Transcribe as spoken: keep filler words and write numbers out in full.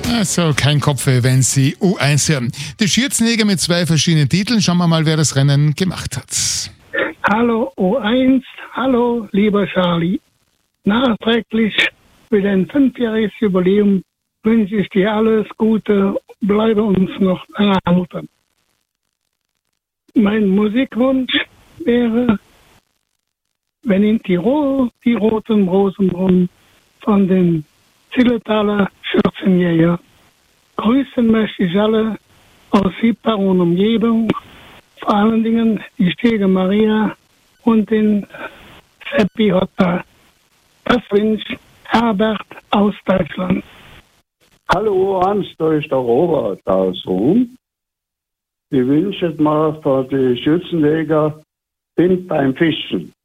Also kein Kopfweh, wenn Sie U eins hören. Die Schürzenjäger mit zwei verschiedenen Titeln. Schauen wir mal, wer das Rennen gemacht hat. Hallo U eins, hallo lieber Charlie. Nachträglich für dein fünfjähriges Jubiläum wünsche ich dir alles Gute, bleibe uns noch lange erhalten. Mein Musikwunsch wäre, wenn in Tirol die roten Rosenbrunnen von den Zilletaler Schürzenjäger. Grüßen möchte ich alle aus Siebach und Umgebung, vor allen Dingen die Stege Maria und den Seppi Hotta. Das wünscht Herbert aus Deutschland. Hallo Hans, da ist der Robert aus Rom. Ich wünsche mir für die Schützenjäger, bin beim Fischen.